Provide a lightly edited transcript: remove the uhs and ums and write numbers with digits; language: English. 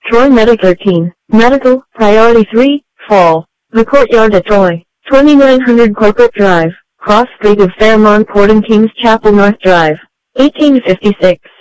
Troy Medic 13. Medical, Priority 3, Fall. The Courtyard at Troy. 2900 Corporate Drive. Cross Street of Fairmont Court and Kings Chapel North Drive. 1856.